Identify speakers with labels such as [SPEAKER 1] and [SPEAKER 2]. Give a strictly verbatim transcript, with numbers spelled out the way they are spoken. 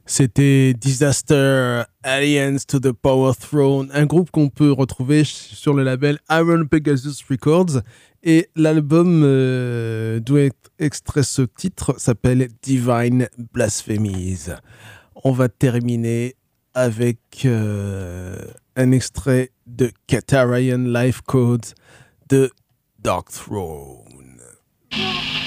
[SPEAKER 1] C'était Disaster Aliens to the Power Throne, un groupe qu'on peut retrouver sur le label Iron Pegasus Records. Et l'album euh, d'où est extrait ce titre s'appelle Divine Blasphemies. On va terminer avec euh, un extrait de Catarian Life Codes de Dark Throne.